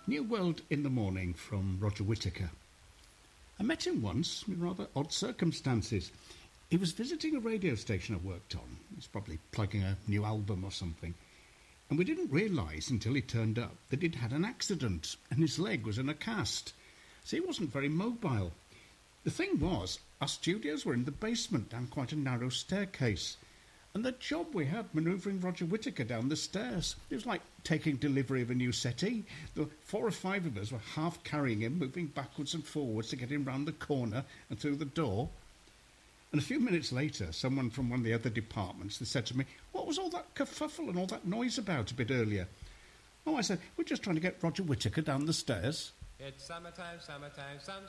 New World in the Morning from Roger Whittaker. I met him once in rather odd circumstances. He was visiting a radio station I worked on. He was probably plugging a new album or something. And we didn't realise until he turned up that he'd had an accident and his leg was in a cast. So he wasn't very mobile. The thing was, our studios were in the basement down quite a narrow staircase. And the job we had manoeuvring Roger Whittaker down the stairs, it was like taking delivery of a new settee. The 4 or 5 of us were half carrying him, moving backwards and forwards to get him round the corner and through the door. And a few minutes later, someone from one of the other departments, they said to me, "What was all that kerfuffle and all that noise about a bit earlier?" "Oh," I said, "we're just trying to get Roger Whittaker down the stairs." It's summertime, summertime,